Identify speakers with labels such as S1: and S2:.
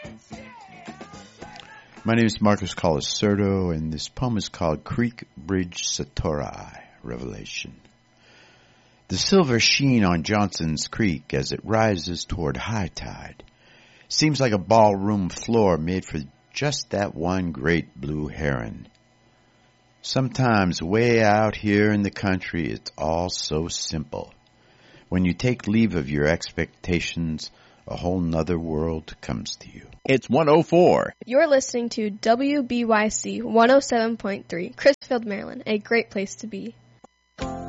S1: My name is Marcus Colacerdo, and this poem is called Creek Bridge Satorai, Revelation. The silver sheen on Johnson's Creek as it rises toward high tide seems like a ballroom floor made for just that one great blue heron. Sometimes way out here in the country, it's all so simple. When you take leave of your expectations, a whole nother world comes to you.
S2: It's 104.
S3: You're listening to WBYC 107.3, Crisfield, Maryland, a great place to be.